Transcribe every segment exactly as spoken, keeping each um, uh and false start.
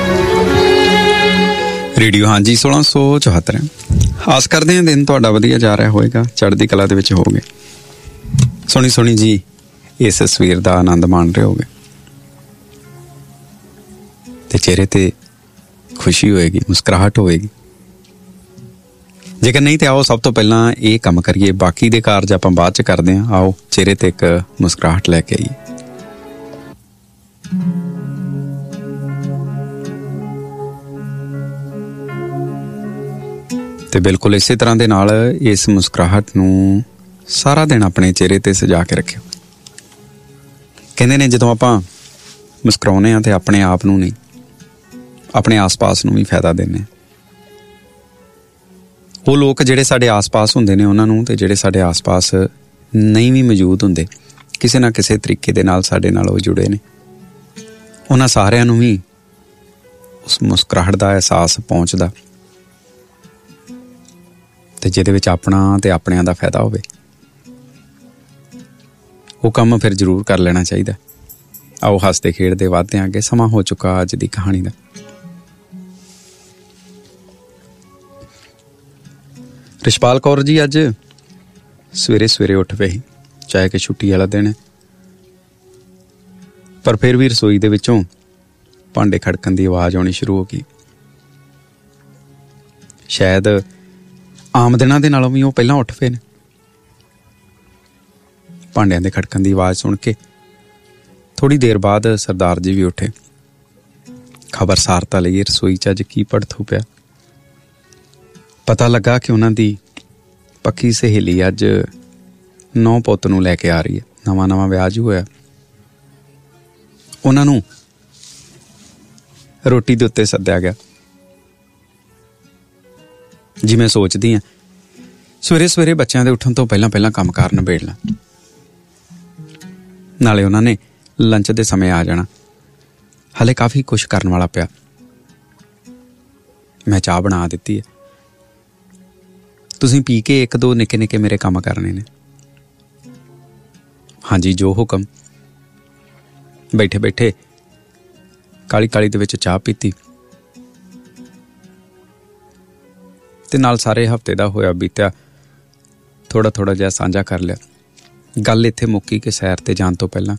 Radio ਹਾਂਜੀ ਸੋਲਾਂ ਸੌ ਚੁਹੱਤਰ। ਆਸ ਕਰਦੇ ਹਾਂ ਦਿਨ ਤੁਹਾਡਾ ਵਧੀਆ ਜਾ ਰਿਹਾ ਹੋਏਗਾ, ਚੜ੍ਹਦੀ ਕਲਾ ਦੇ ਵਿੱਚ ਹੋਗੇ, ਸੋਹਣੀ ਸੋਹਣੀ ਜੀ ਇਸ ਤਸਵੀਰ ਦਾ ਆਨੰਦ ਮਾਣ ਰਹੇ ਹੋਗੇ ਤੇ ਚਿਹਰੇ ਤੇ ਖੁਸ਼ੀ ਹੋਏਗੀ, ਮੁਸਕਰਾਹਟ ਹੋਏਗੀ। ਜੇਕਰ ਨਹੀਂ ਤੇ ਆਓ ਸਭ ਤੋਂ ਪਹਿਲਾਂ ਇਹ ਕੰਮ ਕਰੀਏ, ਬਾਕੀ ਦੇ ਕਾਰਜ ਆਪਾਂ ਬਾਅਦ ਚ ਕਰਦੇ ਹਾਂ। ਆਓ ਚਿਹਰੇ ਤੇ ਇੱਕ ਮੁਸਕਰਾਹਟ ਲੈ ਕੇ ਆਈਏ। ਤੇ ਬਿਲਕੁਲ ਇਸੇ ਤਰ੍ਹਾਂ ਦੇ ਨਾਲ ਇਸ ਮੁਸਕਰਾਹਟ ਨੂੰ ਸਾਰਾ ਦਿਨ ਆਪਣੇ ਚਿਹਰੇ ਤੇ ਸਜਾ ਕੇ ਰੱਖਿਓ। ਕਹਿੰਦੇ ਨੇ ਜਦੋਂ ਆਪਾਂ ਮੁਸਕਰਾਉਂਦੇ ਹਾਂ ਤੇ ਆਪਣੇ ਆਪ ਨੂੰ ਨਹੀਂ, ਆਪਣੇ ਆਸ-ਪਾਸ ਨੂੰ ਵੀ ਫਾਇਦਾ ਦਿੰਦੇ ਹਾਂ। ਉਹ ਲੋਕ ਜਿਹੜੇ ਸਾਡੇ ਆਸ-ਪਾਸ ਹੁੰਦੇ ਨੇ ਉਹਨਾਂ ਨੂੰ, ਤੇ ਜਿਹੜੇ ਸਾਡੇ ਆਸ-ਪਾਸ ਨਹੀਂ ਵੀ ਮੌਜੂਦ ਹੁੰਦੇ, ਕਿਸੇ ਨਾ ਕਿਸੇ ਤਰੀਕੇ ਦੇ ਨਾਲ ਸਾਡੇ ਨਾਲ ਉਹ ਜੁੜੇ ਨੇ, ਉਹਨਾਂ ਸਾਰਿਆਂ ਨੂੰ ਵੀ ਉਸ ਮੁਸਕਰਾਹਟ ਦਾ ਅਹਿਸਾਸ ਪਹੁੰਚਦਾ ਤੇ ਜਿਹਦੇ ਵਿੱਚ ਆਪਣਾ ਤੇ ਆਪਣਿਆਂ ਦਾ ਫਾਇਦਾ ਹੋਵੇ, ਉਹ ਕੰਮ ਫਿਰ ਜ਼ਰੂਰ ਕਰ ਲੈਣਾ ਚਾਹੀਦਾ। ਆਓ ਹੱਸਦੇ ਖੇਡਦੇ ਵੱਧਦੇ ਹਾਂ ਅੱਗੇ। ਸਮਾਂ ਹੋ ਚੁੱਕਾ ਅੱਜ ਦੀ ਕਹਾਣੀ ਦਾ। ਰਿਸ਼ਪਾਲ ਕੌਰ ਜੀ ਅੱਜ ਸਵੇਰੇ ਸਵੇਰੇ ਉੱਠ ਪਏ ਸੀ, ਚਾਹੇ ਕਿ ਛੁੱਟੀ ਵਾਲਾ ਦਿਨ ਹੈ, ਪਰ ਫਿਰ ਵੀ ਰਸੋਈ ਦੇ ਵਿੱਚੋਂ ਭਾਂਡੇ ਖੜਕਣ ਦੀ ਆਵਾਜ਼ ਆਉਣੀ ਸ਼ੁਰੂ ਹੋ ਗਈ। ਸ਼ਾਇਦ ਆਮ ਦਿਨਾਂ ਦੇ ਨਾਲੋਂ ਵੀ ਉਹ ਪਹਿਲਾਂ ਉੱਠ ਪਏ ਨੇ। ਭਾਂਡਿਆਂ ਦੇ ਖੜਕਣ ਦੀ ਆਵਾਜ਼ ਸੁਣ ਕੇ ਥੋੜ੍ਹੀ ਦੇਰ ਬਾਅਦ ਸਰਦਾਰ ਜੀ ਵੀ ਉੱਠੇ। ਖਬਰਸਾਰਤਾ ਲਈ ਰਸੋਈ 'ਚ ਅੱਜ ਕੀ ਭੜਥੂ ਪਿਆ। ਪਤਾ ਲੱਗਾ ਕਿ ਉਹਨਾਂ ਦੀ ਪੱਕੀ ਸਹੇਲੀ ਅੱਜ ਨੌ ਪੁੱਤ ਨੂੰ ਲੈ ਕੇ ਆ ਰਹੀ ਹੈ। ਨਵਾਂ ਨਵਾਂ ਵਿਆਹ ਜੂ ਹੋਇਆ। ਉਹਨਾਂ ਨੂੰ ਰੋਟੀ ਦੇ ਉੱਤੇ ਸੱਦਿਆ ਗਿਆ। ਜੀ ਮੈਂ ਸੋਚਦੀ ਹਾਂ ਸਵੇਰੇ ਸਵੇਰੇ ਬੱਚਿਆਂ ਦੇ ਉੱਠਣ ਤੋਂ ਪਹਿਲਾਂ ਪਹਿਲਾਂ ਕੰਮ ਕਾਰ ਨਿਬੇੜ ਲਾਂ, ਨਾਲੇ ਉਹਨਾਂ ਨੇ ਲੰਚ ਦੇ ਸਮੇਂ ਆ ਜਾਣਾ। ਹਾਲੇ ਕਾਫੀ ਕੁਛ ਕਰਨ ਵਾਲਾ ਪਿਆ। ਮੈਂ ਚਾਹ ਬਣਾ ਦਿੱਤੀ ਹੈ, ਤੁਸੀਂ ਪੀ ਕੇ ਇੱਕ ਦੋ ਨਿੱਕੇ ਨਿੱਕੇ ਮੇਰੇ ਕੰਮ ਕਰਨੇ ਨੇ। ਹਾਂਜੀ ਜੋ ਹੁਕਮ। ਬੈਠੇ ਬੈਠੇ ਕਾਲੀ ਕਾਲੀ ਦੇ ਵਿੱਚ ਚਾਹ ਪੀਤੀ ਤੇ ਨਾਲ ਸਾਰੇ ਹਫ਼ਤੇ ਦਾ ਹੋਇਆ ਬੀਤਿਆ ਥੋੜਾ ਥੋੜਾ ਜਿਹਾ ਸਾਂਝਾ ਕਰ ਲਿਆ। ਗੱਲ ਇੱਥੇ ਮੁੱਕੀ ਕਿ ਸੈਰ ਤੇ ਜਾਣ ਤੋਂ ਪਹਿਲਾਂ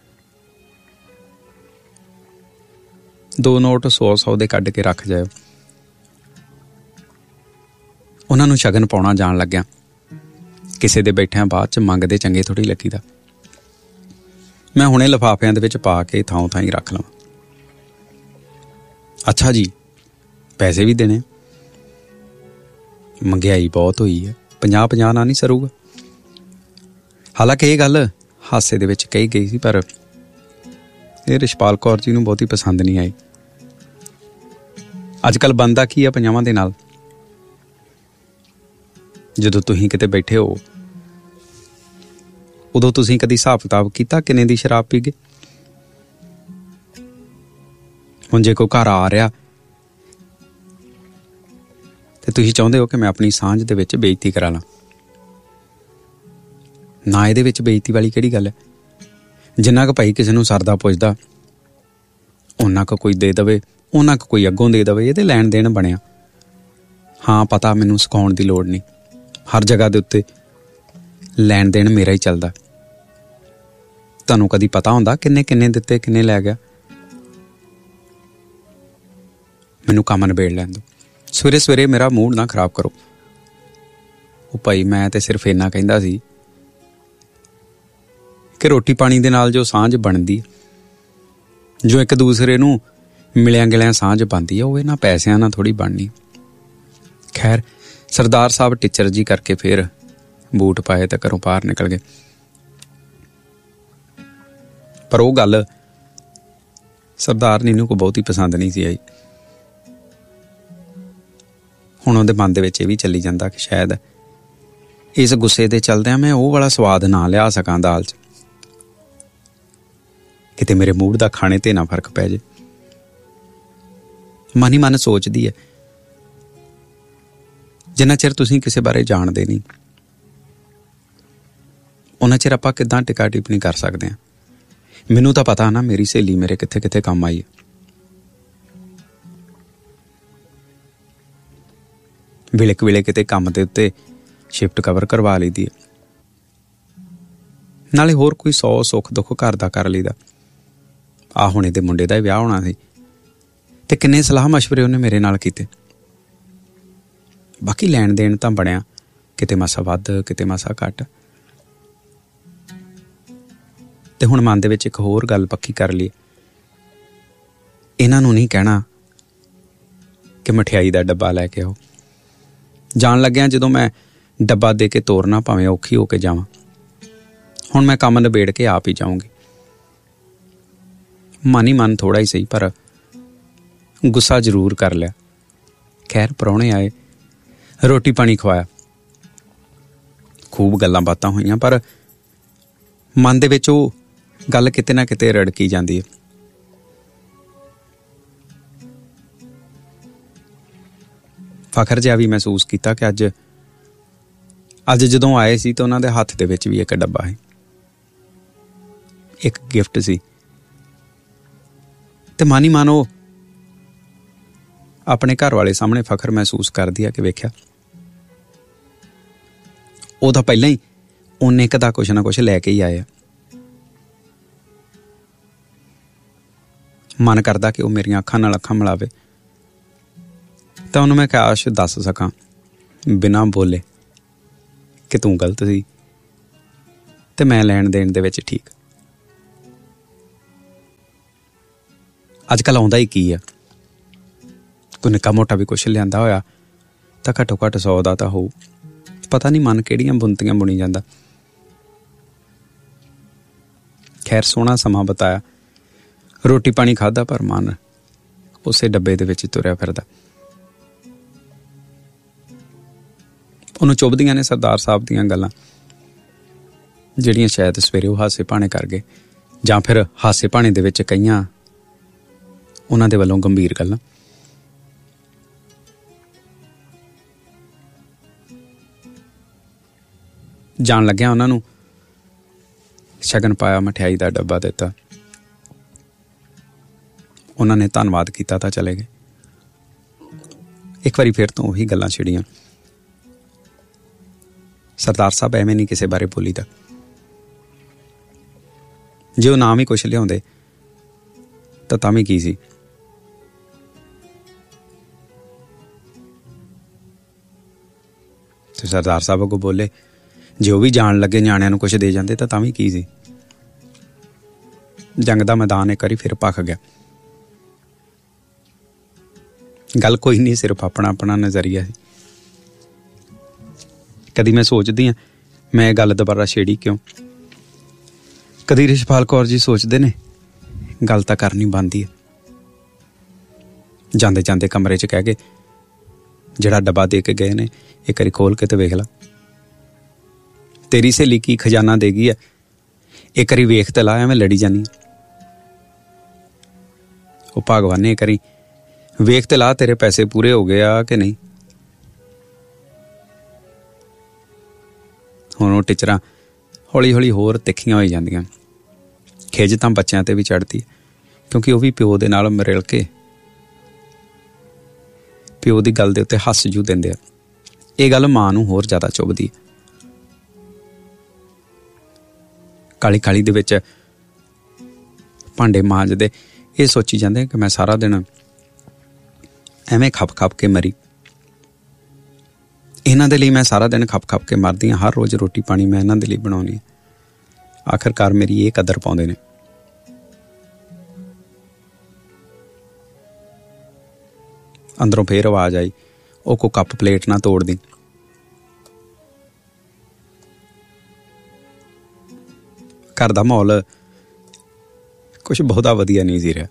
ਦੋ ਨੋਟ ਸੌ ਸੌ ਦੇ ਕੱਢ ਕੇ ਰੱਖ ਜਾਇਓ। ਉਹਨਾਂ ਨੂੰ ਸ਼ਗਨ ਪਾਉਣਾ ਜਾਣ ਲੱਗਿਆ। ਕਿਸੇ ਦੇ ਬੈਠਿਆਂ ਬਾਅਦ ਚ ਮੰਗਦੇ ਚੰਗੇ ਥੋੜ੍ਹੀ ਲੱਗੀਦਾ। ਮੈਂ ਹੁਣੇ ਲਿਫਾਫਿਆਂ ਦੇ ਵਿੱਚ ਪਾ ਕੇ ਥਾਂ ਥਾਂ ਹੀ ਰੱਖ ਲਵਾਂ। ਅੱਛਾ ਜੀ, ਪੈਸੇ ਵੀ ਦੇਣੇ? ਮਹਿੰਗਾਈ ਬਹੁਤ ਹੋਈ ਹੈ, ਪੰਜਾਹ ਪੰਜਾਹ ਨਾਲ ਨਹੀਂ ਸਰੂਗਾ। ਹਾਲਾਂਕਿ ਇਹ ਗੱਲ ਹਾਸੇ ਦੇ ਵਿੱਚ ਕਹੀ ਗਈ ਸੀ, ਪਰ ਇਹ ਰਿਸ਼ਪਾਲ ਕੌਰ ਜੀ ਨੂੰ ਬਹੁਤੀ ਪਸੰਦ ਨਹੀਂ ਆਈ। ਅੱਜ ਕੱਲ੍ਹ ਬਣਦਾ ਕੀ ਆ ਪੰਜਾਹਾਂ ਦੇ ਨਾਲ? ਜਦੋਂ ਤੁਸੀਂ ਕਿਤੇ ਬੈਠੇ ਹੋ ਉਦੋਂ ਤੁਸੀਂ ਕਦੀ ਹਿਸਾਬ ਕਿਤਾਬ ਕੀਤਾ ਕਿੰਨੇ ਦੀ ਸ਼ਰਾਬ ਪੀ ਗਏ? ਹੁਣ ਜੇ ਕੋਈ ਘਰ ਆ ਰਿਹਾ ਤੇ ਤੁਸੀਂ ਚਾਹੁੰਦੇ ਹੋ ਕਿ ਮੈਂ ਆਪਣੀ ਸਾਂਝ ਦੇ ਵਿੱਚ ਬੇਇੱਜ਼ਤੀ ਕਰਾ ਲਾਂ। ਨਾ, ਇਹਦੇ ਵਿੱਚ ਬੇਇੱਜ਼ਤੀ ਵਾਲੀ ਕਿਹੜੀ ਗੱਲ ਹੈ? ਜਿੰਨਾ ਕੁ ਭਾਈ ਕਿਸੇ ਨੂੰ ਸਰਦਾ ਪੁੱਛਦਾ ਉਹਨਾਂ ਕੁ ਕੋਈ ਦੇ ਦੇਵੇ, ਉਹਨਾਂ ਕੁ ਕੋਈ ਅੱਗੋਂ ਦੇ ਦੇਵੇ। ਇਹਦੇ ਲੈਣ ਦੇਣ ਬਣਿਆ। ਹਾਂ ਪਤਾ ਮੈਨੂੰ ਸਿਖਾਉਣ ਦੀ ਲੋੜ ਨਹੀਂ। ਹਰ ਜਗ੍ਹਾ ਦੇ ਉੱਤੇ ਲੈਣ ਦੇਣ ਮੇਰਾ ਹੀ ਚੱਲਦਾ। ਤੁਹਾਨੂੰ ਕਦੀ ਪਤਾ ਹੁੰਦਾ ਕਿੰਨੇ ਕਿੰਨੇ ਦਿੱਤੇ, ਕਿੰਨੇ ਲੈ ਗਿਆ? ਮੈਨੂੰ ਕੰਮ ਨਿਬੇੜ ਲੈਣ ਦਿਓ। ਸਵੇਰੇ ਸਵੇਰੇ ਮੇਰਾ ਮੂਡ ਨਾ ਖਰਾਬ ਕਰੋ। ਉਹ ਭਾਈ ਮੈਂ ਤੇ ਸਿਰਫ ਇੰਨਾ ਕਹਿੰਦਾ ਸੀ ਕਿ ਰੋਟੀ ਪਾਣੀ ਦੇ ਨਾਲ ਜੋ ਸਾਂਝ ਬਣਦੀ, ਜੋ ਇੱਕ ਦੂਸਰੇ ਨੂੰ ਮਿਲਿਆਂ ਗਿਲਿਆਂ ਸਾਂਝ ਬਣਦੀ ਹੈ, ਉਹ ਇਹਨਾਂ ਪੈਸਿਆਂ ਨਾਲ ਥੋੜ੍ਹੀ ਬਣਨੀ। ਖੈਰ ਸਰਦਾਰ ਸਾਹਿਬ ਟੀਚਰ ਜੀ ਕਰਕੇ ਫਿਰ ਬੂਟ ਪਾਏ ਤੇ ਘਰੋਂ ਬਾਹਰ ਨਿਕਲ ਗਏ। ਪਰ ਉਹ ਗੱਲ ਸਰਦਾਰਨੀ ਨੂੰ ਕੋਈ ਬਹੁਤੀ ਪਸੰਦ ਨਹੀਂ ਸੀ ਆਈ। ਹੁਣ ਉਹਦੇ ਮਨ ਦੇ ਵਿੱਚ ਇਹ ਵੀ ਚੱਲੀ ਜਾਂਦਾ ਕਿ ਸ਼ਾਇਦ ਇਸ ਗੁੱਸੇ ਦੇ ਚਲਦਿਆਂ ਮੈਂ ਉਹ ਵਾਲਾ ਸਵਾਦ ਨਾ ਲਿਆ ਸਕਾਂ ਦਾਲ 'ਚ, ਕਿਤੇ ਮੇਰੇ ਮੂਡ ਦਾ ਖਾਣੇ ਤੇ ਨਾ ਫਰਕ ਪੈ ਜੇ। ਮਨ ਹੀ ਮਨ ਸੋਚਦੀ ਹੈ, ਜਿੰਨਾ ਚਿਰ ਤੁਸੀਂ ਕਿਸੇ ਬਾਰੇ ਜਾਣਦੇ ਨਹੀਂ ਉਹਨਾਂ ਚਿਰ ਆਪਾਂ ਕਿੱਦਾਂ ਟਿਕਾ ਟਿੱਪਣੀ ਕਰ ਸਕਦੇ ਹਾਂ। ਮੈਨੂੰ ਤਾਂ ਪਤਾ ਨਾ ਮੇਰੀ ਸਹੇਲੀ ਮੇਰੇ ਕਿੱਥੇ ਕਿੱਥੇ ਕੰਮ ਆਈ ਹੈ। ਵੇਲੇ ਕੁ ਵੇਲੇ ਕਿਤੇ ਕੰਮ ਦੇ ਉੱਤੇ ਸ਼ਿਫਟ ਕਵਰ ਕਰਵਾ ਲਈਦੀ ਹੈ। ਨਾਲੇ ਹੋਰ ਕੋਈ ਸੌ ਸੁੱਖ ਦੁੱਖ ਘਰ ਦਾ ਕਰ ਲਈਦਾ। ਆਹ ਹੁਣ ਇਹਦੇ ਮੁੰਡੇ ਦਾ ਹੀ ਵਿਆਹ ਹੋਣਾ ਸੀ ਤੇ ਕਿੰਨੇ ਸਲਾਹ ਮਸ਼ਵਰੇ ਉਹਨੇ ਮੇਰੇ ਨਾਲ ਕੀਤੇ। ਬਾਕੀ ਲੈਣ ਦੇਣ ਤਾਂ ਬਣਿਆ, ਕਿਤੇ ਮਾਸਾ ਵੱਧ ਕਿਤੇ ਮਾਸਾ ਘੱਟ। ਤੇ ਹੁਣ ਮਨ ਦੇ ਵਿੱਚ ਇੱਕ ਹੋਰ ਗੱਲ ਪੱਕੀ ਕਰ ਲਈ, ਇਹਨਾਂ ਨੂੰ ਨਹੀਂ ਕਹਿਣਾ ਕਿ ਮਠਿਆਈ ਦਾ ਡੱਬਾ ਲੈ ਕੇ ਆਓ। ਜਾਣ ਲੱਗਿਆ ਜਦੋਂ ਮੈਂ ਡੱਬਾ ਦੇ ਕੇ ਤੋਰਨਾ, ਭਾਵੇਂ ਔਖੀ ਹੋ ਕੇ ਜਾਵਾਂ। ਹੁਣ ਮੈਂ ਕੰਮ ਨਿਬੇੜ ਕੇ ਆਪ ਹੀ ਜਾਊਂਗੀ। ਮਨ ਹੀ ਮਨ ਥੋੜਾ ਹੀ ਸਹੀ, ਪਰ ਗੁੱਸਾ ਜ਼ਰੂਰ ਕਰ ਲਿਆ। ਖੈਰ ਪ੍ਰਾਹੁਣੇ ਆਏ, ਰੋਟੀ ਪਾਣੀ ਖਵਾਇਆ, ਖੂਬ ਗੱਲਾਂ ਬਾਤਾਂ ਹੋਈਆਂ, ਪਰ ਮਨ ਦੇ ਵਿੱਚ ਉਹ ਗੱਲ ਕਿਤੇ ਨਾ ਕਿਤੇ ਰੜਕੀ ਜਾਂਦੀ ਹੈ। ਫਖਰ ਜਿਹਾ ਵੀ ਮਹਿਸੂਸ ਕੀਤਾ ਕਿ ਅੱਜ ਅੱਜ ਜਦੋਂ ਆਏ ਸੀ ਤਾਂ ਉਹਨਾਂ ਦੇ ਹੱਥ ਦੇ ਵਿੱਚ ਵੀ ਇੱਕ ਡੱਬਾ ਸੀ, ਇੱਕ ਗਿਫਟ ਸੀ। ਤੇ ਮਨ ਹੀ ਮਨ ਉਹ ਆਪਣੇ ਘਰ ਵਾਲੇ ਸਾਹਮਣੇ ਫਖਰ ਮਹਿਸੂਸ ਕਰਦੀ ਆ ਕਿ ਵੇਖਿਆ, ਉਹ ਤਾਂ ਪਹਿਲਾਂ ਹੀ ਉਹਨੇ ਕਦਾ ਕੁਛ ਨਾ ਕੁਛ ਲੈ ਕੇ ਹੀ ਆਇਆ। ਮਨ ਕਰਦਾ ਕਿ ਉਹ ਮੇਰੀਆਂ ਅੱਖਾਂ ਨਾਲ ਅੱਖਾਂ ਮਿਲਾਵੇ ਤਾਂ ਉਹਨੂੰ ਮੈਂ ਕਾਸ਼ ਦੱਸ ਸਕਾਂ ਬਿਨਾਂ ਬੋਲੇ ਕਿ ਤੂੰ ਗਲਤ ਸੀ ਤੇ ਮੈਂ ਲੈਣ ਦੇਣ ਦੇ ਵਿੱਚ ਠੀਕ। ਅੱਜ ਕੱਲ੍ਹ ਆਉਂਦਾ ਹੀ ਕੀ ਆ, ਕੋਈ ਨਿੱਕਾ ਮੋਟਾ ਵੀ ਕੁਛ ਲਿਆਂਦਾ ਹੋਇਆ ਤਾਂ ਘੱਟੋ ਘੱਟ ਸੌ ਦਾ ਤਾਂ ਹੋਊ। ਪਤਾ ਨਹੀਂ ਮਨ ਕਿਹੜੀਆਂ ਬੁਣਤੀਆਂ ਬੁਣੀ ਜਾਂਦਾ। ਖੈਰ ਸੋਹਣਾ ਸਮਾਂ ਬਤਾਇਆ, ਰੋਟੀ ਪਾਣੀ ਖਾਧਾ, ਪਰ ਮਨ ਉਸੇ ਡੱਬੇ ਦੇ ਵਿੱਚ ਤੁਰਿਆ ਫਿਰਦਾ। ਉਹਨੂੰ ਚੁੱਭਦੀਆਂ ਨੇ ਸਰਦਾਰ ਸਾਹਿਬ ਦੀਆਂ ਗੱਲਾਂ, ਜਿਹੜੀਆਂ ਸ਼ਾਇਦ ਸਵੇਰੇ ਉਹ ਹਾਸੇ ਭਾਣੇ ਕਰ ਗਏ, ਜਾਂ ਫਿਰ ਹਾਸੇ ਭਾਣੇ ਦੇ ਵਿੱਚ ਕਈਆਂ ਉਹਨਾਂ ਦੇ ਵੱਲੋਂ ਗੰਭੀਰ ਗੱਲਾਂ। ਜਾਣ ਲੱਗਿਆ ਉਹਨਾਂ ਨੂੰ ਸ਼ਗਨ ਪਾਇਆ, ਮਠਿਆਈ ਦਾ ਡੱਬਾ ਦਿੱਤਾ। ਉਹਨਾਂ ਨੇ ਧੰਨਵਾਦ ਕੀਤਾ ਤਾਂ ਚਲੇ ਗਏ। ਇੱਕ ਵਾਰੀ ਫਿਰ ਤੋਂ ਉਹੀ ਗੱਲਾਂ ਛਿੜੀਆਂ। ਸਰਦਾਰ ਸਾਹਿਬ ਐਵੇਂ ਨਹੀਂ ਕਿਸੇ ਬਾਰੇ ਬੋਲੀਦਾ। ਜੇ ਉਹ ਨਾਮ ਹੀ ਕੁਛ ਲਿਆਉਂਦੇ ਤਾਂ ਤਾਂ ਵੀ ਕੀ ਸੀ। ਤੇ ਸਰਦਾਰ ਸਾਹਿਬ ਅੱਗੋਂ ਬੋਲੇ, ਜੇ ਉਹ ਵੀ ਜਾਣ ਲੱਗੇ ਨਿਆਣਿਆਂ ਨੂੰ ਕੁਛ ਦੇ ਜਾਂਦੇ ਤਾਂ ਤਾਂ ਵੀ ਕੀ ਸੀ। ਜੰਗ ਦਾ ਮੈਦਾਨ ਇੱਕ ਵਾਰੀ ਫਿਰ ਭਖ ਗਿਆ। ਗੱਲ ਕੋਈ ਨਹੀਂ, ਸਿਰਫ ਆਪਣਾ ਆਪਣਾ ਨਜ਼ਰੀਆ ਸੀ। ਕਦੀ ਮੈਂ ਸੋਚਦੀ ਹਾਂ ਮੈਂ ਇਹ ਗੱਲ ਦੁਬਾਰਾ ਛੇੜੀ ਕਿਉਂ। ਕਦੀ ਰਿਸ਼ਪਾਲ ਕੌਰ ਜੀ ਸੋਚਦੇ ਨੇ ਗੱਲ ਤਾਂ ਕਰਨੀ ਬਣਦੀ ਹੈ। ਜਾਂਦੇ ਜਾਂਦੇ ਕਮਰੇ 'ਚ ਕਹਿ ਗਏ, ਜਿਹੜਾ ਡੱਬਾ ਦੇ ਕੇ ਗਏ ਨੇ ਇੱਕ ਵਾਰੀ ਖੋਲ ਕੇ ਤੇ ਵੇਖ ਲਾ, ਤੇਰੀ ਸਹੇਲੀ ਕੀ ਖਜ਼ਾਨਾ ਦੇ ਗਈ ਹੈ, ਇੱਕ ਵਾਰੀ ਵੇਖ ਤੇ ਲਾ, ਐਵੇਂ ਲੜੀ ਜਾਨੀ। ਉਹ ਭਗਵਾਨ ਨੇ ਇੱਕ ਵਾਰੀ ਵੇਖ ਤੇ ਲਾ, ਤੇਰੇ ਪੈਸੇ ਪੂਰੇ ਹੋ ਗਏ ਆ ਕਿ ਨਹੀਂ। ਹੁਣ ਉਹ ਟੀਚਰਾਂ ਹੌਲੀ ਹੌਲੀ ਹੋਰ ਤਿੱਖੀਆਂ ਹੋਈ ਜਾਂਦੀਆਂ। ਖਿੱਝ ਤਾਂ ਬੱਚਿਆਂ ਤੇ ਵੀ ਚੜ੍ਹਦੀ, ਕਿਉਂਕਿ ਉਹ ਵੀ ਪਿਓ ਦੇ ਨਾਲ ਮਿਲ ਕੇ ਪਿਓ ਦੀ ਗੱਲ ਦੇ ਉੱਤੇ ਹੱਸ ਜੂ ਦਿੰਦੇ ਆ। ਇਹ ਗੱਲ ਮਾਂ ਨੂੰ ਹੋਰ ਜ਼ਿਆਦਾ ਚੁੱਭਦੀ। ਕਾਲੀ ਕਾਲੀ ਦੇ ਵਿੱਚ ਭਾਂਡੇ ਮਾਂਜਦੇ ਇਹ ਸੋਚੀ ਜਾਂਦੇ ਕਿ ਮੈਂ ਸਾਰਾ ਦਿਨ ਐਵੇਂ ਖੱਪ ਖੱਪ ਕੇ ਮਰੀ। ਇਹਨਾਂ ਦੇ ਲਈ ਮੈਂ ਸਾਰਾ ਦਿਨ ਖੱਪ ਖੱਪ ਕੇ ਮਰਦੀ ਹਾਂ। ਹਰ ਰੋਜ਼ ਰੋਟੀ ਪਾਣੀ ਮੈਂ ਇਹਨਾਂ ਦੇ ਲਈ ਬਣਾਉਣੀ। ਆਖਿਰਕਾਰ ਮੇਰੀ ਇਹ ਕਦਰ ਪਾਉਂਦੇ ਨੇ। ਅੰਦਰੋਂ ਫੇਰ ਆਵਾਜ਼ ਆਈ, ਉਹ ਕੋ ਕੱਪ ਪਲੇਟ ਨਾ ਤੋੜਦੀ। ਘਰ ਦਾ ਮਾਹੌਲ ਕੁਛ ਬਹੁਤਾ ਵਧੀਆ ਨਹੀਂ ਸੀ ਰਿਹਾ।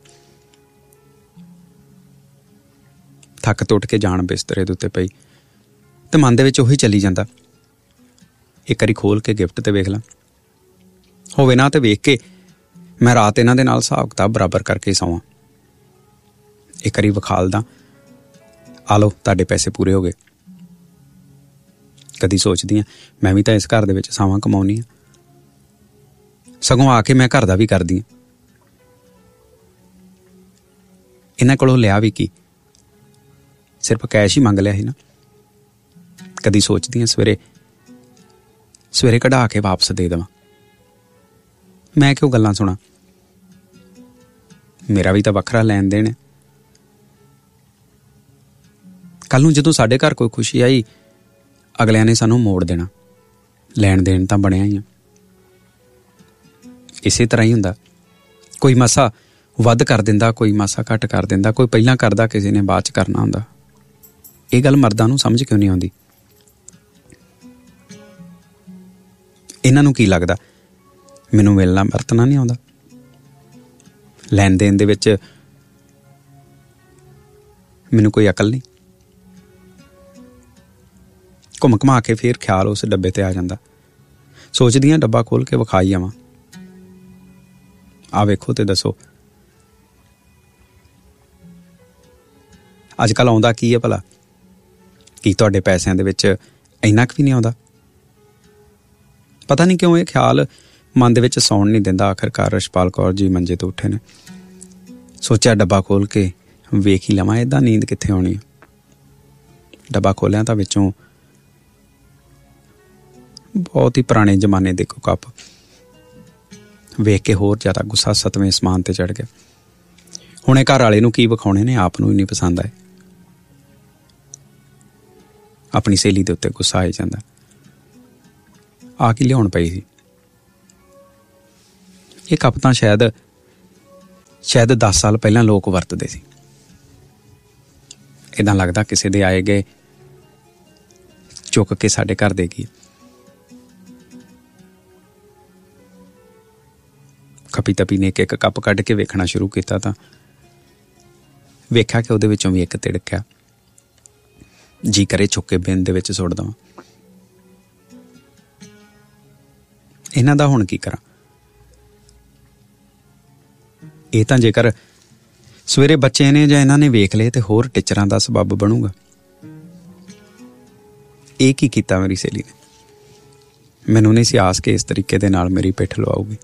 ਥੱਕ ਟੁੱਟ ਕੇ ਜਾਣ ਬਿਸਤਰੇ ਦੇ ਉੱਤੇ ਪਈ ਤੇ ਮਨ ਦੇ ਵਿੱਚ ਉਹੀ ਚੱਲੀ ਜਾਂਦਾ, ਇੱਕ ਵਾਰੀ ਖੋਲ ਕੇ ਗਿਫਟ ਤੇ ਵੇਖ ਲਾਂ, ਹੋਵੇ ਨਾ ਤੇ ਵੇਖ ਕੇ ਮੈਂ ਰਾਤ ਇਹਨਾਂ ਦੇ ਨਾਲ ਹਿਸਾਬ ਕਿਤਾਬ ਬਰਾਬਰ ਕਰਕੇ ਸੌਵਾਂ। ਇੱਕ ਵਾਰੀ ਵਿਖਾਲਦਾ, ਆ ਲਓ ਤੁਹਾਡੇ ਪੈਸੇ ਪੂਰੇ ਹੋ ਗਏ। ਕਦੀ ਸੋਚਦੀ ਹਾਂ ਮੈਂ ਵੀ ਤਾਂ ਇਸ ਘਰ ਦੇ ਵਿੱਚ ਸਾਵਾਂ ਕਮਾਉਣੀ ਆ, ਸਗੋਂ ਆ ਕੇ ਮੈਂ ਘਰ ਦਾ ਵੀ ਕਰਦੀ ਹਾਂ। ਇਹਨਾਂ ਕੋਲੋਂ ਲਿਆ ਵੀ ਕੀ, ਸਿਰਫ ਕੈਸ਼ ਹੀ ਮੰਗ ਲਿਆ ਸੀ ਨਾ। ਕਦੀ ਸੋਚਦੀ ਹਾਂ ਸਵੇਰੇ ਸਵੇਰੇ ਕਢਾ ਕੇ ਵਾਪਸ ਦੇ ਦੇਵਾਂ। ਮੈਂ ਕਿਉਂ ਗੱਲਾਂ ਸੁਣਾ, ਮੇਰਾ ਵੀ ਤਾਂ ਵੱਖਰਾ ਲੈਣ ਦੇਣ ਹੈ। ਕੱਲ੍ਹ ਨੂੰ ਜਦੋਂ ਸਾਡੇ ਘਰ ਕੋਈ ਖੁਸ਼ੀ ਆਈ, ਅਗਲਿਆਂ ਨੇ ਸਾਨੂੰ ਮੋੜ ਦੇਣਾ। ਲੈਣ ਦੇਣ ਤਾਂ ਬਣਿਆ ਹੀ ਆ। ਇਸੇ ਤਰ੍ਹਾਂ ਹੀ ਹੁੰਦਾ, ਕੋਈ ਮਾਸਾ ਵੱਧ ਕਰ ਦਿੰਦਾ, ਕੋਈ ਮਾਸਾ ਘੱਟ ਕਰ ਦਿੰਦਾ, ਕੋਈ ਪਹਿਲਾਂ ਕਰਦਾ, ਕਿਸੇ ਨੇ ਬਾਅਦ 'ਚ ਕਰਨਾ ਹੁੰਦਾ। ਇਹ ਗੱਲ ਮਰਦਾਂ ਨੂੰ ਸਮਝ ਕਿਉਂ ਨਹੀਂ ਆਉਂਦੀ? ਇਹਨਾਂ ਨੂੰ ਕੀ ਲੱਗਦਾ ਮੈਨੂੰ ਮਿਲਣਾ ਵਰਤਣਾ ਨਹੀਂ ਆਉਂਦਾ? ਲੈਣ ਦੇਣ ਦੇ ਵਿੱਚ ਮੈਨੂੰ ਕੋਈ ਅਕਲ ਨਹੀਂ? ਘੁੰਮ ਘੁਮਾ ਕੇ ਫਿਰ ਖਿਆਲ ਉਸ ਡੱਬੇ ਤੇ ਆ ਜਾਂਦਾ। ਸੋਚਦੀ ਹਾਂ ਡੱਬਾ ਖੋਲ ਕੇ ਵਿਖਾਈ ਆਵਾਂ, ਆ ਵੇਖੋ ਤੇ ਦੱਸੋ ਅੱਜ ਕੱਲ੍ਹ ਆਉਂਦਾ ਕੀ ਹੈ ਭਲਾ? ਕੀ ਤੁਹਾਡੇ ਪੈਸਿਆਂ ਦੇ ਵਿੱਚ ਇੰਨਾ ਕੁ ਵੀ ਨਹੀਂ ਆਉਂਦਾ? ਪਤਾ ਨਹੀਂ ਕਿਉਂ ਇਹ ਖਿਆਲ ਮਨ ਦੇ ਵਿੱਚ ਸੌਣ ਨਹੀਂ ਦਿੰਦਾ। ਆਖਿਰਕਾਰ ਰਛਪਾਲ ਕੌਰ ਜੀ ਮੰਜੇ ਤੋਂ ਉੱਠੇ ਨੇ। ਸੋਚਿਆ ਡੱਬਾ ਖੋਲ ਕੇ ਵੇਖ ਹੀ ਲਵਾਂ, ਏਦਾਂ ਨੀਂਦ ਕਿੱਥੇ ਆਉਣੀ। ਡੱਬਾ ਖੋਲ੍ਹਿਆ ਤਾਂ ਵਿੱਚੋਂ ਬਹੁਤ ਹੀ ਪੁਰਾਣੇ ਜ਼ਮਾਨੇ ਦੇ ਕੱਪ। ਵੇਖ ਕੇ ਹੋਰ ਜ਼ਿਆਦਾ ਗੁੱਸਾ ਸਤਵੇਂ ਅਸਮਾਨ ਤੇ ਚੜ੍ਹ ਗਿਆ। ਹੁਣ ਇਹ ਘਰ ਵਾਲੇ ਨੂੰ ਕੀ ਵਿਖਾਉਣੇ ਨੇ, ਆਪ ਨੂੰ ਹੀ ਨਹੀਂ ਪਸੰਦ ਆਏ। ਆਪਣੀ ਸਹੇਲੀ ਦੇ ਉੱਤੇ ਗੁੱਸਾ ਆਈ ਜਾਂਦਾ। ਆ ਕੀ ਲਿਆਉਣ ਪਈ ਸੀ? ਇਹ ਕੱਪ ਤਾਂ ਸ਼ਾਇਦ ਸ਼ਾਇਦ ਦਸ ਸਾਲ ਪਹਿਲਾਂ ਲੋਕ ਵਰਤਦੇ ਸੀ। ਏਦਾਂ ਲੱਗਦਾ ਕਿਸੇ ਦੇ ਆਏ ਗਏ ਚੁੱਕ ਕੇ ਸਾਡੇ ਘਰ ਦੇ ਗਈ। ਖਪੀ ਤਪੀ ਨੇ ਇੱਕ ਇੱਕ ਕੱਪ ਕੱਢ ਕੇ ਵੇਖਣਾ ਸ਼ੁਰੂ ਕੀਤਾ ਤਾਂ ਵੇਖਿਆ ਕਿ ਉਹਦੇ ਵਿੱਚੋਂ ਵੀ ਇੱਕ ਤਿੜਕਿਆ। ਜੀ ਕਰੇ ਚੁੱਕ ਕੇ ਬਿੰਨ ਦੇ ਵਿੱਚ ਸੁੱਟ ਦੇਵਾਂ। ਇਹਨਾਂ ਦਾ ਹੁਣ ਕੀ ਕਰਾਂ? ਇਹ ਤਾਂ ਜੇਕਰ ਸਵੇਰੇ ਬੱਚੇ ਨੇ ਜਾਂ ਇਹਨਾਂ ਨੇ ਵੇਖ ਲਏ ਤੇ ਹੋਰ ਟੀਚਰਾਂ ਦਾ ਸਬੱਬ ਬਣੂਗਾ। ਇਹ ਕੀ ਕੀਤਾ ਮੇਰੀ ਸਹੇਲੀ ਨੇ? ਮੈਨੂੰ ਨਹੀਂ ਸੀ ਆਸ ਕਿ ਇਸ ਤਰੀਕੇ ਦੇ ਨਾਲ ਮੇਰੀ ਪਿੱਠ ਲਵਾਉਗੀ।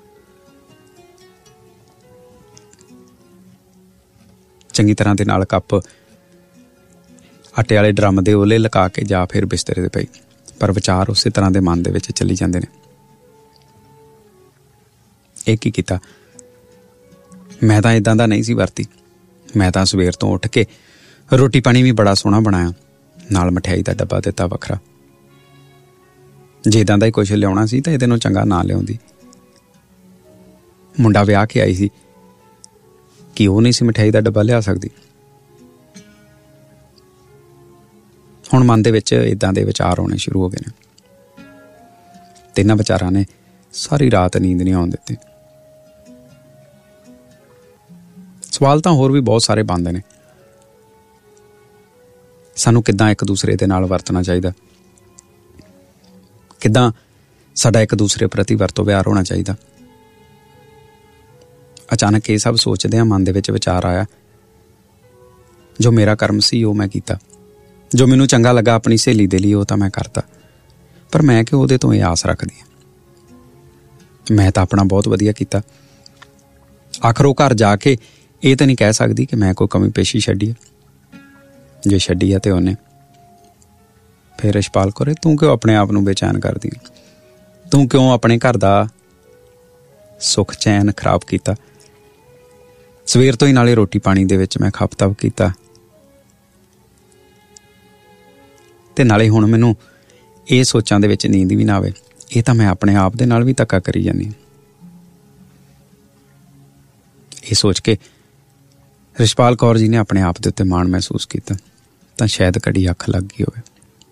ਚੰਗੀ ਤਰ੍ਹਾਂ ਦੇ ਨਾਲ ਕੱਪ ਆਟੇ ਵਾਲੇ ਡਰਮ ਦੇ ਉਹਲੇ ਲਗਾ ਕੇ ਜਾਂ ਫਿਰ ਬਿਸਤਰੇ ਦੇ ਪਈ, ਪਰ ਵਿਚਾਰ ਉਸੇ ਤਰ੍ਹਾਂ ਦੇ ਮਨ ਦੇ ਵਿੱਚ ਚੱਲੀ ਜਾਂਦੇ ਨੇ। ਇਹ ਕੀ ਕੀਤਾ? ਮੈਂ ਤਾਂ ਇੱਦਾਂ ਦਾ ਨਹੀਂ ਸੀ ਵਰਤੀ। ਮੈਂ ਤਾਂ ਸਵੇਰ ਤੋਂ ਉੱਠ ਕੇ ਰੋਟੀ ਪਾਣੀ ਵੀ ਬੜਾ ਸੋਹਣਾ ਬਣਾਇਆ, ਨਾਲ ਮਠਿਆਈ ਦਾ ਡੱਬਾ ਦਿੱਤਾ ਵੱਖਰਾ। ਜੇ ਇੱਦਾਂ ਦਾ ਹੀ ਕੁਛ ਲਿਆਉਣਾ ਸੀ ਤਾਂ ਇਹਦੇ ਨੂੰ ਚੰਗਾ ਨਾ ਲਿਆਉਂਦੀ। ਮੁੰਡਾ ਵਿਆਹ ਕੇ ਆਈ ਸੀ, ਕਿ ਉਹ ਨਹੀਂ ਸੀ ਮਠਿਆਈ ਦਾ ਡੱਬਾ ਲਿਆ ਸਕਦੀ? ਹੁਣ ਮਨ ਦੇ ਵਿੱਚ ਇੱਦਾਂ ਦੇ ਵਿਚਾਰ ਆਉਣੇ ਸ਼ੁਰੂ ਹੋ ਗਏ ਨੇ ਤੇ ਇਹਨਾਂ ਵਿਚਾਰਾਂ ਨੇ ਸਾਰੀ ਰਾਤ ਨੀਂਦ ਨਹੀਂ ਆਉਣ ਦਿੱਤੀ। ਸਵਾਲ ਤਾਂ ਹੋਰ ਵੀ ਬਹੁਤ ਸਾਰੇ ਬਣਦੇ ਨੇ। ਸਾਨੂੰ ਕਿੱਦਾਂ ਇੱਕ ਦੂਸਰੇ ਦੇ ਨਾਲ ਵਰਤਣਾ ਚਾਹੀਦਾ? ਕਿੱਦਾਂ ਸਾਡਾ ਇੱਕ ਦੂਸਰੇ ਪ੍ਰਤੀ ਵਰਤੋਂ ਵਿਹਾਰ ਹੋਣਾ ਚਾਹੀਦਾ? ਅਚਾਨਕ ਇਹ ਸਭ ਸੋਚਦੇ ਹਾਂ ਮਨ ਦੇ ਵਿੱਚ ਵਿਚਾਰ ਆਇਆ, ਜੋ ਮੇਰਾ ਕਰਮ ਸੀ ਉਹ ਮੈਂ ਕੀਤਾ, ਜੋ ਮੈਨੂੰ ਚੰਗਾ ਲੱਗਾ ਆਪਣੀ ਸਹੇਲੀ ਦੇ ਲਈ ਉਹ ਤਾਂ ਮੈਂ ਕਰਤਾ। ਪਰ ਮੈਂ ਕਿ ਉਹਦੇ ਤੋਂ ਇਹ ਆਸ ਰੱਖਦੀ ਹਾਂ? ਮੈਂ ਤਾਂ ਆਪਣਾ ਬਹੁਤ ਵਧੀਆ ਕੀਤਾ। ਆਖਰ ਉਹ ਘਰ ਜਾ ਕੇ ਇਹ ਤਾਂ ਨਹੀਂ ਕਹਿ ਸਕਦੀ ਕਿ ਮੈਂ ਕੋਈ ਕਮੀ ਪੇਸ਼ੀ ਛੱਡੀ ਹੈ। ਜੇ ਛੱਡੀ ਹੈ ਤੇ ਉਹਨੇ। ਫਿਰ ਰਛਪਾਲ ਕੌਰ, ਤੂੰ ਕਿਉਂ ਆਪਣੇ ਆਪ ਨੂੰ ਬੇਚੈਨ ਕਰਦੀ? ਤੂੰ ਕਿਉਂ ਆਪਣੇ ਘਰ ਦਾ ਸੁੱਖ ਚੈਨ ਖਰਾਬ ਕੀਤਾ? ਸਵੇਰ ਤੋਂ ਹੀ ਨਾਲੇ ਰੋਟੀ ਪਾਣੀ ਦੇ ਵਿੱਚ ਮੈਂ ਖਪ ਤਪ ਕੀਤਾ ਤੇ ਨਾਲੇ ਹੁਣ ਮੈਨੂੰ ਇਹ ਸੋਚਾਂ ਦੇ ਵਿੱਚ ਨੀਂਦ ਵੀ ਨਾ ਆਵੇ। ਇਹ ਤਾਂ ਮੈਂ ਆਪਣੇ ਆਪ ਦੇ ਨਾਲ ਵੀ ਧੱਕਾ ਕਰੀ ਜਾਂਦੀ। ਇਹ ਸੋਚ ਕੇ ਰਛਪਾਲ ਕੌਰ ਜੀ ਨੇ ਆਪਣੇ ਆਪ ਦੇ ਉੱਤੇ ਮਾਣ ਮਹਿਸੂਸ ਕੀਤਾ ਤਾਂ ਸ਼ਾਇਦ ਕੜੀ ਅੱਖ ਲੱਗ ਗਈ ਹੋਵੇ।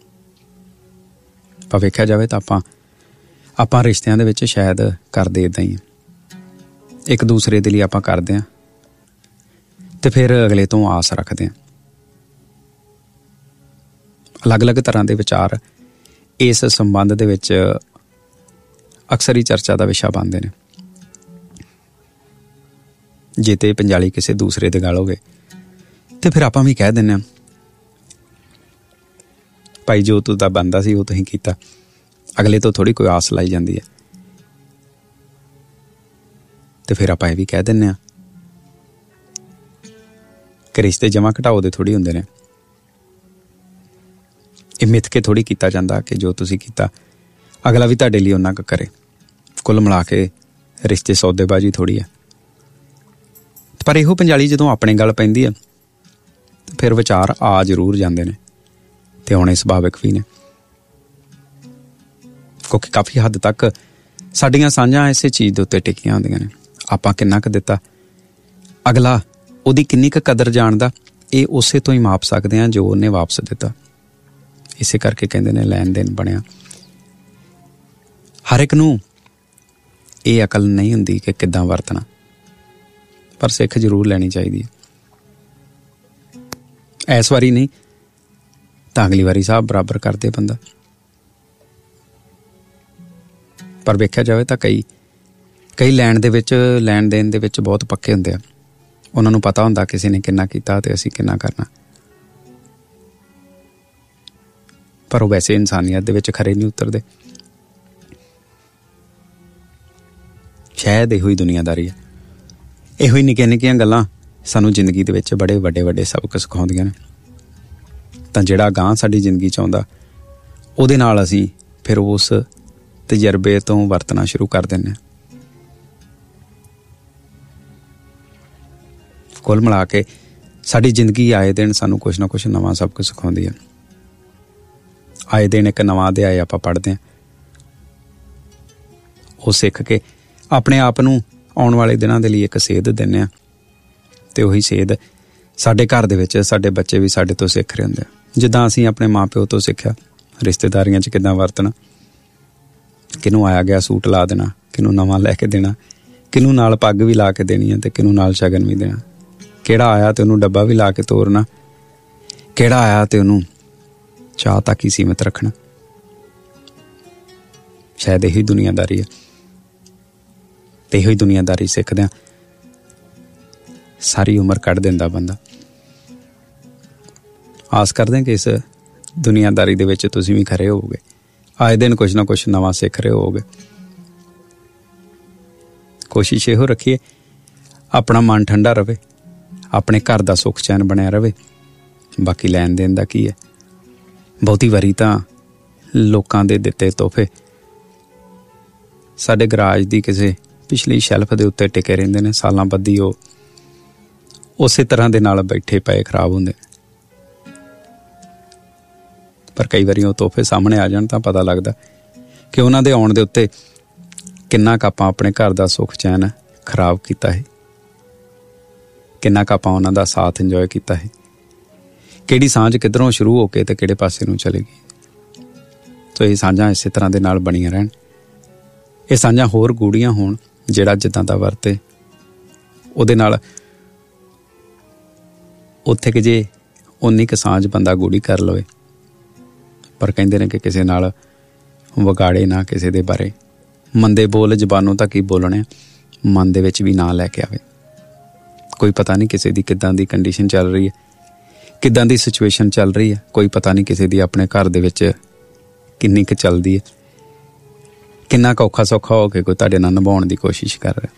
ਪਰ ਵੇਖਿਆ ਜਾਵੇ ਤਾਂ ਆਪਾਂ ਆਪਾਂ ਰਿਸ਼ਤਿਆਂ ਦੇ ਵਿੱਚ ਸ਼ਾਇਦ ਕਰਦੇ ਇੱਦਾਂ ਹੀ। ਇੱਕ ਦੂਸਰੇ ਦੇ ਲਈ ਆਪਾਂ ਕਰਦੇ ਹਾਂ ਤੇ ਫਿਰ ਅਗਲੇ ਤੋਂ ਆਸ ਰੱਖਦੇ ਹਾਂ। ਅਲੱਗ-ਅਲੱਗ ਤਰ੍ਹਾਂ ਦੇ ਵਿਚਾਰ ਇਸ ਸੰਬੰਧ ਦੇ ਵਿੱਚ ਅਕਸਰ ਹੀ ਚਰਚਾ ਦਾ ਵਿਸ਼ਾ ਬਣਦੇ ਨੇ। ਜੇ ਤੇ ਪੰਜਾਲੀ ਕਿਸੇ ਦੂਸਰੇ ਦੇ ਗੱਲ ਹੋਵੇ ਤੇ ਫਿਰ ਆਪਾਂ ਵੀ ਕਹਿ ਦਿੰਦੇ ਹਾਂ, ਭਾਈ ਜੋ ਤੂੰ ਤਾਂ ਬਣਦਾ ਸੀ ਉਹ ਤੁਸੀਂ ਕੀਤਾ। ਅਗਲੇ ਤੋਂ ਥੋੜ੍ਹੀ ਕੋਈ ਆਸ ਲਾਈ ਜਾਂਦੀ ਹੈ ਤੇ ਫਿਰ ਆਪਾਂ ਇਹ ਵੀ ਕਹਿ ਦਿੰਦੇ ਹਾਂ ਕਿ ਰਿਸ਼ਤੇ ਜਮਾ ਘਟਾਓ ਦੇ ਥੋੜ੍ਹੀ ਹੁੰਦੇ ਨੇ। ਇਹ ਮਿੱਥ ਕੇ ਥੋੜ੍ਹੀ ਕੀਤਾ ਜਾਂਦਾ ਕਿ ਜੋ ਤੁਸੀਂ ਕੀਤਾ ਅਗਲਾ ਵੀ ਤੁਹਾਡੇ ਲਈ ਓਨਾ ਕੁ ਕਰੇ। ਕੁੱਲ ਮਿਲਾ ਕੇ ਰਿਸ਼ਤੇ ਸੌਦੇਬਾਜ਼ੀ ਥੋੜ੍ਹੀ ਹੈ। ਪਰ ਇਹੋ ਪੰਜਾਲੀ ਜਦੋਂ ਆਪਣੇ ਗੱਲ ਪੈਂਦੀ ਆ ਤਾਂ ਫਿਰ ਵਿਚਾਰ ਆ ਜ਼ਰੂਰ ਜਾਂਦੇ ਨੇ ਅਤੇ ਆਉਣੇ ਸੁਭਾਵਿਕ ਵੀ ਨੇ, ਕਿਉਂਕਿ ਕਾਫੀ ਹੱਦ ਤੱਕ ਸਾਡੀਆਂ ਸਾਂਝਾਂ ਇਸੇ ਚੀਜ਼ ਦੇ ਉੱਤੇ ਟਿਕੀਆਂ ਹੁੰਦੀਆਂ ਨੇ। ਆਪਾਂ ਕਿੰਨਾ ਕੁ ਦਿੱਤਾ, ਅਗਲਾ ਉਹਦੀ ਕਿੰਨੀ ਕੁ ਕਦਰ ਜਾਣਦਾ, ਇਹ ਉਸੇ ਤੋਂ ਹੀ ਮਾਪ ਸਕਦੇ ਹਾਂ ਜੋ ਉਹਨੇ ਵਾਪਸ ਦਿੱਤਾ। ਇਸੇ ਕਰਕੇ ਕਹਿੰਦੇ ਨੇ ਲੈਣ ਦੇਣ ਬਣਿਆ। ਹਰ ਇੱਕ ਨੂੰ ਇਹ ਅਕਲ ਨਹੀਂ ਹੁੰਦੀ ਕਿ ਕਿੱਦਾਂ ਵਰਤਣਾ, ਪਰ ਸਿੱਖ ਜ਼ਰੂਰ ਲੈਣੀ ਚਾਹੀਦੀ ਹੈ। ਇਸ ਵਾਰੀ ਨਹੀਂ ਤਾਂ ਅਗਲੀ ਵਾਰੀ ਹਿਸਾਬ ਬਰਾਬਰ ਕਰਦੇ ਬੰਦਾ। ਪਰ ਵੇਖਿਆ ਜਾਵੇ ਤਾਂ ਕਈ ਕਈ ਲੈਣ ਦੇ ਵਿੱਚ ਲੈਣ ਦੇਣ ਦੇ ਵਿੱਚ ਬਹੁਤ ਪੱਕੇ ਹੁੰਦੇ ਆ। ਉਹਨਾਂ ਨੂੰ ਪਤਾ ਹੁੰਦਾ ਕਿਸੇ ਨੇ ਕਿੰਨਾ ਕੀਤਾ ਅਤੇ ਅਸੀਂ ਕਿੰਨਾ ਕਰਨਾ, ਪਰ ਉਹ ਵੈਸੇ ਇਨਸਾਨੀਅਤ ਦੇ ਵਿੱਚ ਖਰੇ ਨਹੀਂ ਉਤਰਦੇ। ਸ਼ਾਇਦ ਇਹੋ ਹੀ ਦੁਨੀਆਦਾਰੀ ਹੈ। ਇਹੋ ਹੀ ਨਿੱਕੀਆਂ ਨਿੱਕੀਆਂ ਗੱਲਾਂ ਸਾਨੂੰ ਜ਼ਿੰਦਗੀ ਦੇ ਵਿੱਚ ਬੜੇ ਵੱਡੇ ਵੱਡੇ ਸਬਕ ਸਿਖਾਉਂਦੀਆਂ ਨੇ। ਤਾਂ ਜਿਹੜਾ ਅਗਾਂਹ ਸਾਡੀ ਜ਼ਿੰਦਗੀ 'ਚ ਆਉਂਦਾ ਉਹਦੇ ਨਾਲ ਅਸੀਂ ਫਿਰ ਉਸ ਤਜਰਬੇ ਤੋਂ ਵਰਤਣਾ ਸ਼ੁਰੂ ਕਰ ਦਿੰਦੇ ਹਾਂ। ਕੁੱਲ ਮਿਲਾ ਕੇ ਸਾਡੀ ਜ਼ਿੰਦਗੀ ਆਏ ਦਿਨ ਸਾਨੂੰ ਕੁਛ ਨਾ ਕੁਛ ਨਵਾਂ ਸਬਕ ਸਿਖਾਉਂਦੀ ਹੈ। ਆਏ ਦਿਨ ਇੱਕ ਨਵਾਂ ਅਧਿਆਇ ਆਪਾਂ ਪੜ੍ਹਦੇ ਹਾਂ। ਉਹ ਸਿੱਖ ਕੇ ਆਪਣੇ ਆਪ ਨੂੰ ਆਉਣ ਵਾਲੇ ਦਿਨਾਂ ਦੇ ਲਈ ਇੱਕ ਸੇਧ ਦਿੰਦੇ ਹਾਂ ਅਤੇ ਉਹੀ ਸੇਧ ਸਾਡੇ ਘਰ ਦੇ ਵਿੱਚ ਸਾਡੇ ਬੱਚੇ ਵੀ ਸਾਡੇ ਤੋਂ ਸਿੱਖ ਰਹੇ ਹੁੰਦੇ ਆ। ਜਿੱਦਾਂ ਅਸੀਂ ਆਪਣੇ ਮਾਂ ਪਿਓ ਤੋਂ ਸਿੱਖਿਆ ਰਿਸ਼ਤੇਦਾਰੀਆਂ 'ਚ ਕਿੱਦਾਂ ਵਰਤਣਾ, ਕਿਹਨੂੰ ਆਇਆ ਗਿਆ ਸੂਟ ਲਾ ਦੇਣਾ, ਕਿਹਨੂੰ ਨਵਾਂ ਲੈ ਕੇ ਦੇਣਾ, ਕਿਹਨੂੰ ਨਾਲ ਪੱਗ ਵੀ ਲਾ ਕੇ ਦੇਣੀ ਹੈ ਅਤੇ ਕਿਹਨੂੰ ਨਾਲ ਸ਼ਗਨ ਵੀ ਦੇਣਾ, ਕਿਹੜਾ ਆਇਆ ਅਤੇ ਉਹਨੂੰ ਡੱਬਾ ਵੀ ਲਾ ਕੇ ਤੋਰਨਾ, ਕਿਹੜਾ ਆਇਆ ਅਤੇ ਉਹਨੂੰ ਚਾਹ ਤੱਕ ਹੀ ਸੀਮਿਤ ਰੱਖਣਾ। ਸ਼ਾਇਦ ਇਹੀ ਦੁਨੀਆਦਾਰੀ ਹੈ ਅਤੇ ਇਹੋ ਹੀ ਦੁਨੀਆਦਾਰੀ ਸਿੱਖਦਿਆਂ ਸਾਰੀ ਉਮਰ ਕੱਢ ਦਿੰਦਾ ਬੰਦਾ। ਆਸ ਕਰਦੇ ਕਿ ਇਸ ਦੁਨੀਆਦਾਰੀ ਦੇ ਵਿੱਚ ਤੁਸੀਂ ਵੀ ਖਰੇ ਹੋਵੋਗੇ। ਆਏ ਦਿਨ ਕੁਛ ਨਾ ਕੁਛ ਨਵਾਂ ਸਿੱਖ ਰਹੇ ਹੋਵੋਗੇ। ਕੋਸ਼ਿਸ਼ ਇਹੋ ਰੱਖੀਏ ਆਪਣਾ ਮਨ ਠੰਡਾ ਰਹੇ, ਆਪਣੇ ਘਰ ਦਾ ਸੁੱਖ ਚੈਨ ਬਣਿਆ ਰਹੇ। ਬਾਕੀ ਲੈਣ ਦੇਣ ਦਾ ਕੀ ਹੈ, ਬਹੁਤੀ ਵਾਰੀ ਤਾਂ ਲੋਕਾਂ ਦੇ ਦਿੱਤੇ ਤੋਹਫੇ ਸਾਡੇ ਗਰਾਜ ਦੀ ਕਿਸੇ ਪਿਛਲੀ ਸ਼ੈਲਫ ਦੇ ਉੱਤੇ ਟਿਕੇ ਰਹਿੰਦੇ ਨੇ। ਸਾਲਾਂ ਬੱਧੀ ਉਹ ਉਸੇ ਤਰ੍ਹਾਂ ਦੇ ਨਾਲ ਬੈਠੇ ਪਏ ਖਰਾਬ ਹੁੰਦੇ। ਪਰ ਕਈ ਵਾਰੀ ਉਹ ਤੋਹਫੇ ਸਾਹਮਣੇ ਆ ਜਾਣ ਤਾਂ ਪਤਾ ਲੱਗਦਾ ਕਿ ਉਹਨਾਂ ਦੇ ਆਉਣ ਦੇ ਉੱਤੇ ਕਿੰਨਾ ਕੁ ਆਪਾਂ ਆਪਣੇ ਘਰ ਦਾ ਸੁੱਖ ਚੈਨ ਖਰਾਬ ਕੀਤਾ ਹੈ, ਕਿੰਨਾ ਕੁ ਆਪਾਂ ਉਹਨਾਂ ਦਾ ਸਾਥ ਇੰਜੋਏ ਕੀਤਾ ਹੈ, ਕਿਹੜੀ ਸਾਂਝ ਕਿੱਧਰੋਂ ਸ਼ੁਰੂ ਹੋ ਕੇ ਤੇ ਕਿਹੜੇ ਪਾਸੇ ਨੂੰ ਚਲੇਗੀ। ਸੋ ਇਹ ਸਾਂਝਾਂ ਇਸੇ ਤਰ੍ਹਾਂ ਦੇ ਨਾਲ ਬਣੀਆਂ ਰਹਿਣ, ਇਹ ਸਾਂਝਾਂ ਹੋਰ ਗੂੜੀਆਂ ਹੋਣ। ਜਿਹੜਾ ਜਿੱਦਾਂ ਦਾ ਵਰਤੇ ਉਹਦੇ ਨਾਲ ਉੱਥੇ ਕਿ ਜੇ ਉਨੀ ਕੁ ਸਾਂਝ ਬੰਦਾ ਗੂੜੀ ਕਰ ਲਵੇ। ਪਰ ਕਹਿੰਦੇ ਨੇ ਕਿ ਕਿਸੇ ਨਾਲ ਵਿਗਾੜੇ ਨਾ ਕਿਸੇ ਦੇ ਬਾਰੇ, ਮੰਦੇ ਬੋਲ ਜ਼ਬਾਨੋਂ ਤਾਂ ਕੀ ਬੋਲਣੇ, ਮਨ ਦੇ ਵਿੱਚ ਵੀ ਨਾ ਲੈ ਕੇ ਆਵੇ। ਕੋਈ ਪਤਾ ਨਹੀਂ ਕਿਸੇ ਦੀ ਕਿੱਦਾਂ ਦੀ ਕੰਡੀਸ਼ਨ ਚੱਲ ਰਹੀ ਹੈ, ਕਿੱਦਾਂ ਦੀ ਸਿਚੁਏਸ਼ਨ ਚੱਲ ਰਹੀ ਹੈ। ਕੋਈ ਪਤਾ ਨਹੀਂ ਕਿਸੇ ਦੀ ਆਪਣੇ ਘਰ ਦੇ ਵਿੱਚ ਕਿੰਨੀ ਕੁ ਚੱਲਦੀ ਹੈ, ਕਿੰਨਾ ਕੁ ਔਖਾ ਸੌਖਾ ਹੋ ਕੇ ਕੋਈ ਤੁਹਾਡੇ ਨਾਲ ਨਿਭਾਉਣ ਦੀ ਕੋਸ਼ਿਸ਼ ਕਰ ਰਿਹਾ।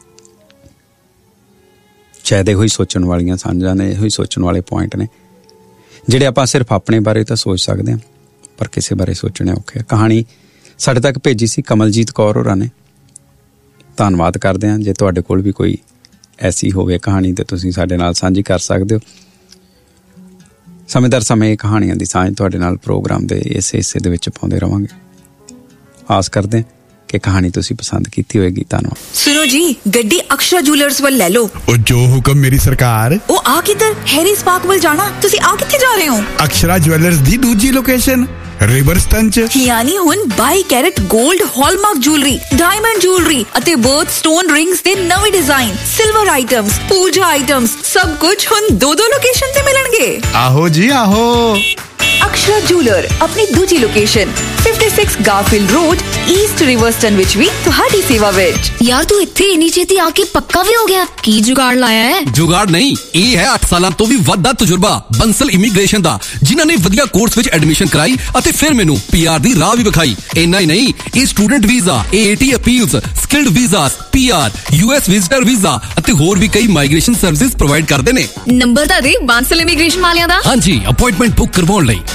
ਸ਼ਾਇਦ ਇਹੋ ਹੀ ਸੋਚਣ ਵਾਲੀਆਂ ਸਾਂਝਾਂ ਨੇ, ਇਹੋ ਹੀ ਸੋਚਣ ਵਾਲੇ ਪੁਆਇੰਟ ਨੇ ਜਿਹੜੇ ਆਪਾਂ ਸਿਰਫ ਆਪਣੇ ਬਾਰੇ ਤਾਂ ਸੋਚ ਸਕਦੇ ਹਾਂ, ਪਰ ਕਿਸੇ ਬਾਰੇ ਸੋਚਣੇ ਔਖੇ ਆ। ਕਹਾਣੀ ਸਾਡੇ ਤੱਕ ਭੇਜੀ ਸੀ ਕਮਲਜੀਤ ਕੌਰ ਹੋਰਾਂ ਨੇ। ਧੰਨਵਾਦ ਕਰਦੇ ਹਾਂ। ਜੇ ਤੁਹਾਡੇ ਕੋਲ ਵੀ ਕੋਈ ਐਸੀ ਹੋਵੇ ਕਹਾਣੀ ਤਾਂ ਤੁਸੀਂ ਸਾਡੇ ਨਾਲ ਸਾਂਝੀ ਕਰ ਸਕਦੇ ਹੋ। ਸਮੇਂ ਦਰ ਸਮੇਂ ਕਹਾਣੀਆਂ ਦੀ ਸਾਂਝ ਤੁਹਾਡੇ ਨਾਲ ਪ੍ਰੋਗਰਾਮ ਦੇ ਇਸੇ ਹਿੱਸੇ ਦੇ ਵਿੱਚ ਪਾਉਂਦੇ ਰਹਾਂਗੇ। ਆਸ ਕਰਦੇ ਹਾਂ ਕਿ ਕਹਾਣੀ ਤੁਸੀਂ ਪਸੰਦ ਕੀਤੀ ਹੋਏਗੀ। ਧੰਨਵਾਦ। ਸੁਣੋ ਜੀ, ਗੱਡੀ ਅਕਸ਼ਰਾ ਜੁਐਲਰਸ ਵੱਲ ਲੈ ਲਓ। ਉਹ ਜੋ ਹੁਕਮ ਮੇਰੀ ਸਰਕਾਰ। ਉਹ ਆ ਕਿੱਧਰ? ਹੈਰੀ ਸਪਾਰਕ ਵੱਲ ਜਾਣਾ। ਤੁਸੀਂ ਆ ਕਿੱਥੇ ਜਾ ਰਹੇ ਹੋ? ਅਕਸ਼ਰਾ ਜੁਐਲਰਸ ਦੀ ਦੂਜੀ ਲੋਕੇਸ਼ਨ ਰਿਵਰਸਟਨ ਚ, ਯਾਨੀ ਹੁਣ ਬਾਈ ਕੈਰਟ 골ਡ ਹਾਲਮਾਰਕ ਜੁਐਲਰੀ, ਡਾਇਮੰਡ ਜੁਐਲਰੀ ਅਤੇ ਬਰਥ ਸਟੋਨ ਰਿੰਗਸ ਦੇ ਨਵੇਂ ਡਿਜ਼ਾਈਨ, ਸਿਲਵਰ ਆਈਟਮਸ, ਪੂਜਾ ਆਈਟਮਸ, ਸਭ ਕੁਝ ਹੁਣ ਦੋ ਦੋ ਲੋਕੇਸ਼ਨ ਤੇ ਮਿਲਣਗੇ। ਆਹੋ ਜੀ ਆਹੋ। ਅਕਸ਼ਰਾ ਜੁਐਲਰ ਆਪਣੀ ਦੂਜੀ ਲੋਕੇਸ਼ਨ ਛਪਨ ਗਾਰਫੀਲਡ ਰੋਡ, ਈਸਟ ਰਿਵਰਸਟਨ ਵਿੱਚ ਵੀ ਤੁਹਾਡੀ ਸੇਵਾ ਵਿੱਚ। ਯਾਰ ਤੂੰ ਇੱਥੇ ਇੰਨੀ ਛੇਤੀ ਆ ਕੇ ਪੱਕਾ ਵੀ ਹੋ ਗਿਆ? ਕੀ ਜੁਗਾੜ ਲਾਇਆ ਹੈ? ਜੁਗਾੜ ਨਹੀਂ, ਇਹ ਹੈ ਅੱਠ ਸਾਲਾਂ ਤੋਂ ਵੀ ਵੱਧ ਦਾ ਤਜਰਬਾ ਬੰਸਲ ਇਮੀਗ੍ਰੇਸ਼ਨ ਦਾ, ਜਿਨ੍ਹਾਂ ਨੇ ਵਧੀਆ ਕੋਰਸ ਵਿੱਚ ਐਡਮਿਸ਼ਨ ਕਰਾਈ ਅਤੇ ਫਿਰ ਮੈਨੂੰ ਪੀਆਰ ਦੀ ਰਾਹ ਵੀ ਵਿਖਾਈ। ਇੰਨਾ ਹੀ ਨਹੀਂ, ਇਹ student visa, ਏਏਟੀ appeals, skilled visas, PR, US visitor visa ਅਤੇ ਹੋਰ ਵੀ ਕਈ ਮਾਈਗ੍ਰੇਸ਼ਨ ਸਰਵਿਸਿਜ਼ ਪ੍ਰੋਵਾਈਡ ਕਰਦੇ ਨੇ। ਨੰਬਰ ਤਾਂ ਦੇ ਬੰਸਲ ਇਮੀਗ੍ਰੇਸ਼ਨ ਵਾਲਿਆਂ ਦਾ। ਹਾਂਜੀ, ਅਪਾਇੰਟਮੈਂਟ ਬੁੱਕ ਕਰਵਾਉਣ ਲਈ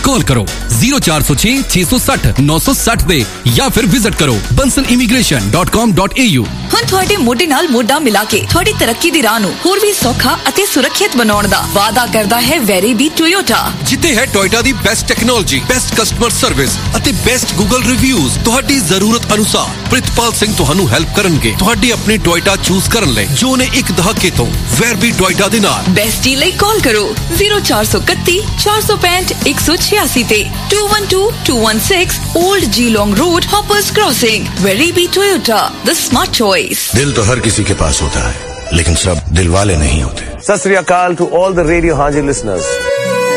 ਕਾਲ ਕਰੋ zero four zero six six six zero nine six zero ਤੇ ਜਾਂ ਫਿਰ ਵਿਜ਼ਿਟ ਕਰੋ bansal immigration dot com dot a u। ਹੁਣ ਤੁਹਾਡੇ ਮੋਢੇ ਨਾਲ ਮੋਢਾ ਮਿਲਾ ਕੇ ਤੁਹਾਡੀ ਤਰੱਕੀ ਦੀ ਰਾਹ ਨੂੰ ਹੋਰ ਵੀ ਸੌਖਾ ਅਤੇ ਸੁਰੱਖਿਅਤ ਬਣਾਉਣ ਦਾ ਵਾਅਦਾ ਕਰਦਾ ਹੈ ਵੈਰੀਬੀ ਟੋਯੋਟਾ, ਜਿੱਥੇ ਹੈ ਟੋਇਟਾ ਦੀ best technology, best customer service ਅਤੇ ਬੈਸਟ ਗੂਗਲ ਰਿਵਿਊਜ਼। ਤੁਹਾਡੀ ਜ਼ਰੂਰਤ ਅਨੁਸਾਰ ਪ੍ਰਿਤਪਾਲ ਸਿੰਘ ਤੁਹਾਨੂੰ ਹੈਲਪ ਕਰਨਗੇ ਤੁਹਾਡੀ ਆਪਣੀ ਟੋਇਟਾ ਚੂਜ਼ ਕਰਨ ਲਈ, ਜੋ ਨੇ ਇੱਕ ਦਹਾਕੇ ਤੋਂ ਵੈਰਬੀ ਟੋਇਟਾ ਦੇ ਨਾਲ। ਬੈਸਟ ਡੀਲ ਲਈ ਕਾਲ ਕਰੋ zero four three one four four five one one six eight ਤੇ two one two two one six Old Geelong Road, Hoppers Crossing। Verabi Toyota, the smart choice। दिल तो हर किसी के पास होता है, लेकिन सब दिल वाले नहीं होते। सत श्री अकाल to all the Radio Haji listeners।